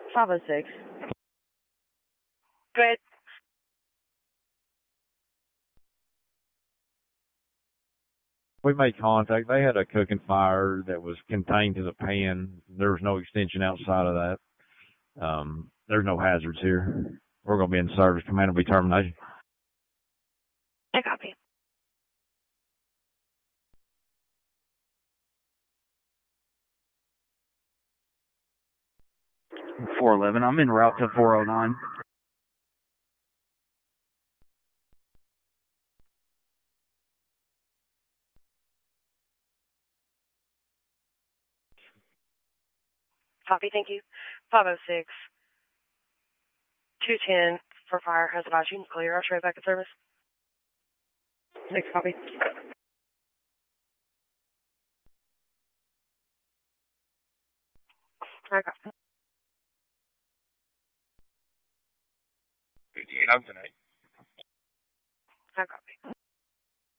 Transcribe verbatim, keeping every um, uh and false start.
five oh six. Go ahead. We made contact. They had a cooking fire that was contained to the pan. There was no extension outside of that. Um, there's no hazards here. We're going to be in service. Command will be termination. I copy. four eleven. I'm en route to four oh nine. Copy, thank you. five oh six. two ten for fire has advised you. Clear. I'll trade back in service. Six copy. I copy. fifty-eight, I'm tonight. I copy.